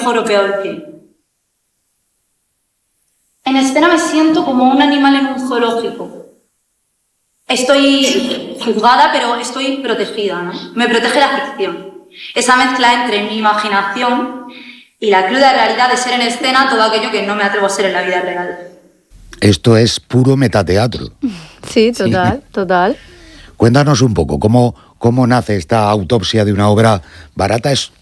mejor o peor que. En escena me siento como un animal en un zoológico. Estoy juzgada, pero estoy protegida, ¿no? Me protege la ficción. Esa mezcla entre mi imaginación y la cruda realidad de ser en escena todo aquello que no me atrevo a ser en la vida real. Esto es puro metateatro. Sí, total. Cuéntanos un poco, ¿cómo nace esta autopsia de una obra barata? Es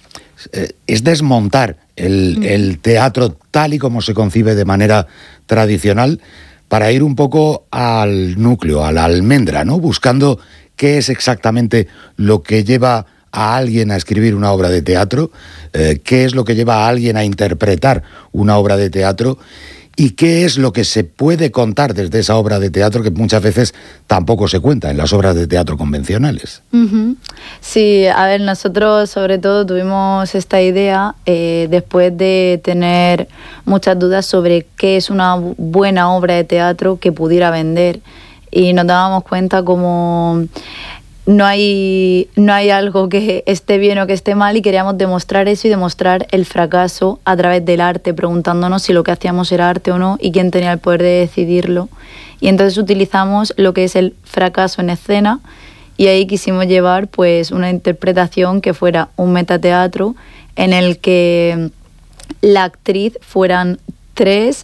desmontar el teatro tal y como se concibe de manera tradicional para ir un poco al núcleo, a la almendra, ¿no? Buscando qué es exactamente lo que lleva a alguien a escribir una obra de teatro, qué es lo que lleva a alguien a interpretar una obra de teatro y qué es lo que se puede contar desde esa obra de teatro que muchas veces tampoco se cuenta en las obras de teatro convencionales. Uh-huh. Sí, a ver, nosotros sobre todo tuvimos esta idea después de tener muchas dudas sobre qué es una buena obra de teatro que pudiera vender, y nos dábamos cuenta como no hay algo que esté bien o que esté mal, y queríamos demostrar eso y demostrar el fracaso a través del arte, preguntándonos si lo que hacíamos era arte o no y quién tenía el poder de decidirlo. Y entonces utilizamos lo que es el fracaso en escena, y ahí quisimos llevar pues una interpretación que fuera un metateatro en el que la actriz fueran 3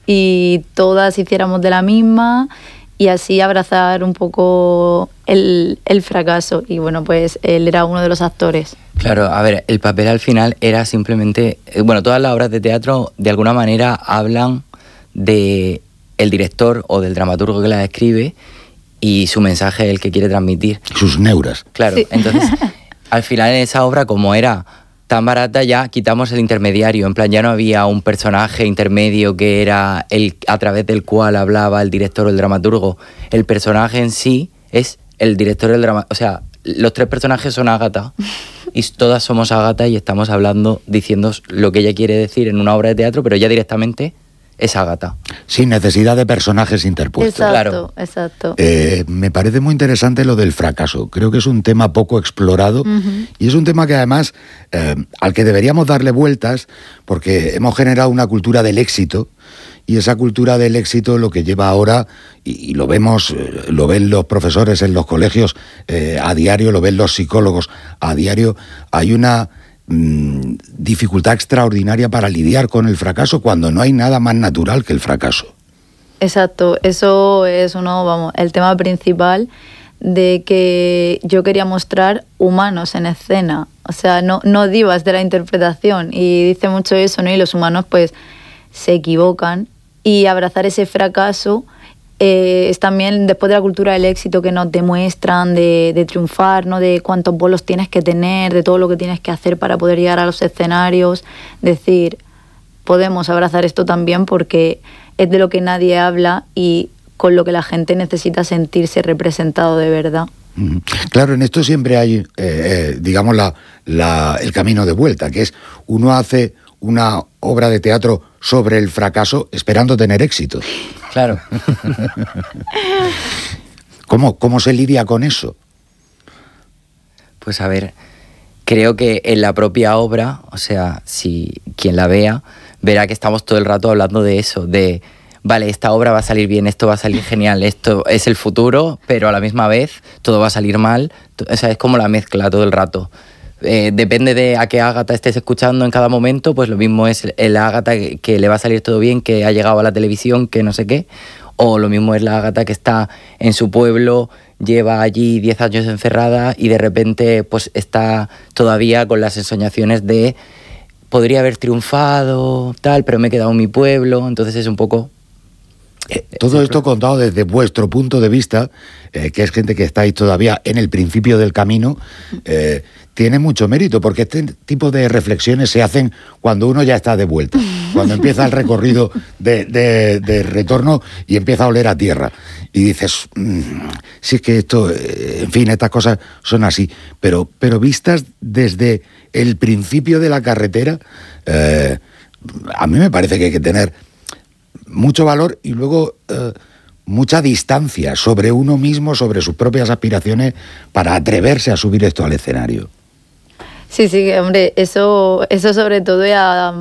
y todas hiciéramos de la misma, y así abrazar un poco el fracaso. Y bueno, pues él era uno de los actores. Claro, a ver, el papel al final era simplemente... Bueno, todas las obras de teatro de alguna manera hablan de el director o del dramaturgo que las escribe y su mensaje, el que quiere transmitir. Sus neuras. Claro, sí. Entonces, al final en esa obra, como era tan barata, ya quitamos el intermediario. En plan, ya no había un personaje intermedio que era el a través del cual hablaba el director o el dramaturgo. El personaje en sí es el director o el dramaturgo. O sea, los 3 personajes son Ágata y todas somos Ágata y estamos hablando, diciendo lo que ella quiere decir en una obra de teatro, pero ya directamente es Ágata. Sin necesidad de personajes interpuestos. Exacto, claro. Exacto. Me parece muy interesante lo del fracaso. Creo que es un tema poco explorado, uh-huh. Y es un tema que además al que deberíamos darle vueltas, porque hemos generado una cultura del éxito, y esa cultura del éxito lo que lleva ahora, y lo vemos, lo ven los profesores en los colegios a diario, lo ven los psicólogos a diario, hay una dificultad extraordinaria para lidiar con el fracaso cuando no hay nada más natural que el fracaso. Exacto, eso es el tema principal, de que yo quería mostrar humanos en escena, o sea, no divas de la interpretación, y dice mucho eso, ¿no? Y los humanos pues se equivocan, y abrazar ese fracaso es también, después de la cultura del éxito que nos demuestran de triunfar, ¿no? De cuántos bolos tienes que tener, de todo lo que tienes que hacer para poder llegar a los escenarios, decir, podemos abrazar esto también porque es de lo que nadie habla y con lo que la gente necesita sentirse representado de verdad. Claro, en esto siempre hay, digamos, el camino de vuelta, que es uno hace una obra de teatro sobre el fracaso esperando tener éxito. Claro. ¿Cómo se lidia con eso? Pues a ver, creo que en la propia obra, o sea, si quien la vea, verá que estamos todo el rato hablando de eso, de, vale, esta obra va a salir bien, esto va a salir genial, esto es el futuro, pero a la misma vez todo va a salir mal. O sea, es como la mezcla todo el rato. Depende de a qué Ágata estés escuchando en cada momento, pues lo mismo es el Ágata que le va a salir todo bien, que ha llegado a la televisión, que no sé qué, o lo mismo es la Ágata que está en su pueblo, lleva allí 10 años encerrada y de repente pues está todavía con las ensoñaciones de podría haber triunfado, tal, pero me he quedado en mi pueblo. Entonces es un poco... Todo esto contado desde vuestro punto de vista, que es gente que estáis todavía en el principio del camino, tiene mucho mérito, porque este tipo de reflexiones se hacen cuando uno ya está de vuelta, cuando empieza el recorrido de retorno y empieza a oler a tierra. Y dices, sí es que esto, en fin, estas cosas son así, pero vistas desde el principio de la carretera, a mí me parece que hay que tener mucho valor y luego mucha distancia sobre uno mismo, sobre sus propias aspiraciones, para atreverse a subir esto al escenario. Sí, hombre, eso sobre todo